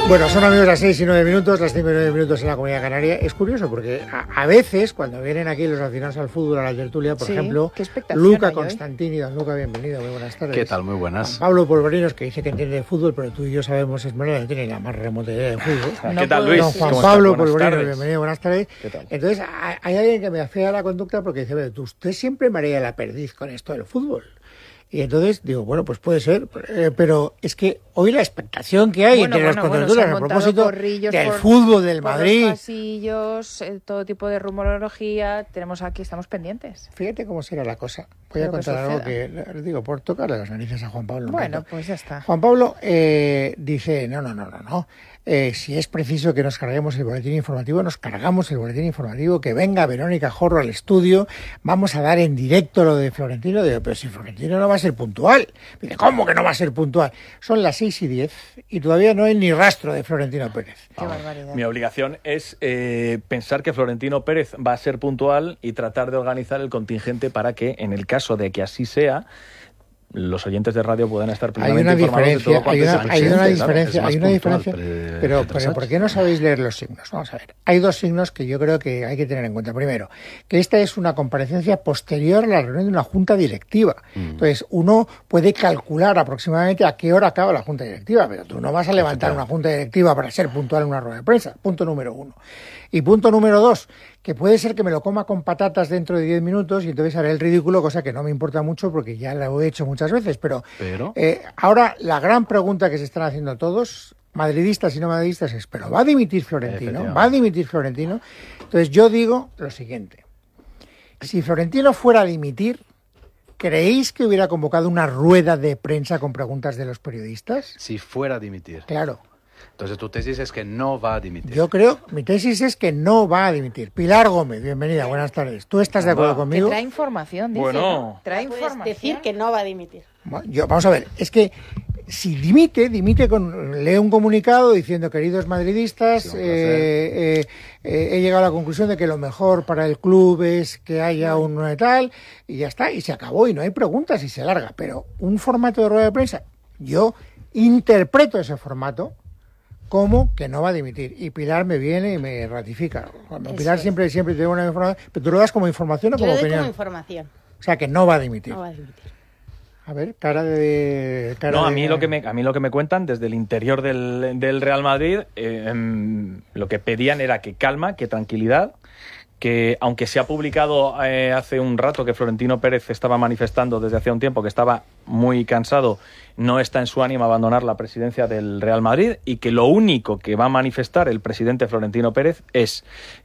Bueno, son amigos las 6 y 9 minutos, las 5 y 9 minutos en la Comunidad Canaria. Es curioso porque a veces, cuando vienen aquí los aficionados al fútbol, a la tertulia, por ejemplo, Luca Constantini, don Luca, bienvenido, muy buenas tardes. ¿Qué tal? Muy buenas. Juan Pablo Polvorinos, que dice que entiende de fútbol, pero tú y yo sabemos, Esmeralda, no tiene la más remota idea de fútbol. ¿Qué tal, Luis? Don Juan Pablo Polvorinos, bienvenido, buenas tardes. ¿Qué tal? Entonces, hay alguien que me afea la conducta porque dice, usted siempre marea la perdiz con esto del fútbol. Y entonces digo, bueno, pues puede ser, pero es que hoy la expectación que hay entre las contraturas a propósito del fútbol del Madrid. Los pasillos, todo tipo de rumorología, estamos pendientes. Fíjate cómo será la cosa. Voy a contar algo que, digo, por tocarle las narices a Juan Pablo. Bueno, pues ya está. Juan Pablo dice, no. Si es preciso que nos carguemos el boletín informativo, nos cargamos el boletín informativo, que venga Verónica Jorro al estudio, vamos a dar en directo lo de Florentino. Digo, pero si Florentino no va a ser puntual. Dice, ¿cómo que no va a ser puntual? Son las 6:10 y todavía no hay ni rastro de Florentino Pérez. Qué barbaridad. Mi obligación es pensar que Florentino Pérez va a ser puntual y tratar de organizar el contingente para que, en el caso de que así sea, los oyentes de radio puedan estar plenamente informados de todo cuanto hay una diferencia, pero ¿por qué no sabéis leer los signos? Vamos a ver, hay dos signos que yo creo que hay que tener en cuenta. Primero, que esta es una comparecencia posterior a la reunión de una junta directiva. Entonces, uno puede calcular aproximadamente a qué hora acaba la junta directiva, pero tú no vas a levantar una junta directiva para ser puntual en una rueda de prensa. Punto número uno. Y punto número dos, que puede ser que me lo coma con patatas dentro de 10 minutos y entonces haré el ridículo, cosa que no me importa mucho porque ya lo he hecho muchas veces. Pero ahora la gran pregunta que se están haciendo todos, madridistas y no madridistas, es, ¿pero va a dimitir Florentino? ¿Va a dimitir Florentino? Entonces yo digo lo siguiente, si Florentino fuera a dimitir, ¿creéis que hubiera convocado una rueda de prensa con preguntas de los periodistas? Si fuera a dimitir. Claro. Entonces tu tesis es que no va a dimitir. Yo creo, mi tesis es que no va a dimitir. Pilar Gómez, bienvenida, buenas tardes. ¿Tú estás de acuerdo conmigo? Que trae información, dice. Bueno. ¿No? Trae información. Decir que no va a dimitir. Vamos a ver, es que si dimite lee un comunicado diciendo, queridos madridistas, he llegado a la conclusión de que lo mejor para el club es que haya un tal, y ya está, y se acabó, y no hay preguntas y se larga. Pero un formato de rueda de prensa, yo interpreto ese formato como que no va a dimitir. Y Pilar me viene y me ratifica. Pilar siempre te da una información, pero tú lo das como información o como opinión. Como información. O sea, que no va a dimitir. No va a dimitir. A ver, a mí lo que me cuentan desde el interior del Real Madrid, lo que pedían era que calma, que tranquilidad, que aunque se ha publicado hace un rato que Florentino Pérez estaba manifestando desde hace un tiempo que estaba muy cansado, no está en su ánimo abandonar la presidencia del Real Madrid, y que lo único que va a manifestar el presidente Florentino Pérez es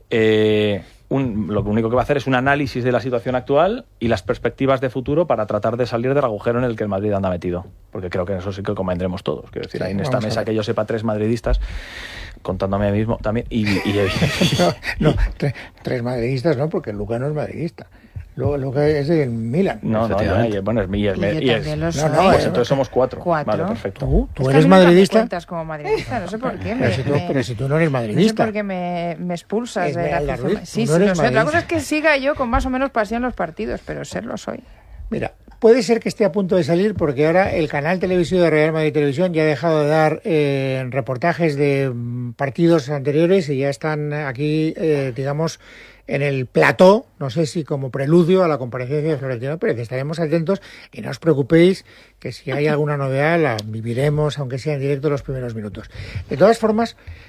lo único que va a hacer es un análisis de la situación actual y las perspectivas de futuro para tratar de salir del agujero en el que el Madrid anda metido, porque creo que eso sí que lo convendremos todos. Quiero decir, ahí en esta mesa que yo sepa 3 madridistas, contándome a mí mismo también, tres madridistas no, porque Luca no es madridista. Luca es del Milan. Entonces somos 4. Vale, perfecto. ¿Tú eres madridista? Me cuentas como madridista, no sé por qué. Pero si tú no eres madridista. No sé por qué me expulsas de la Ruiz, Sí, no no sé. La cosa es que siga yo con más o menos pasión los partidos, pero serlo soy. Mira, puede ser que esté a punto de salir porque ahora el canal televisivo de Real Madrid Televisión ya ha dejado de dar reportajes de partidos anteriores y ya están aquí, digamos, en el plató, no sé si como preludio a la comparecencia de Florentino Pérez. Estaremos atentos y no os preocupéis que si hay alguna novedad la viviremos, aunque sea en directo, los primeros minutos. De todas formas,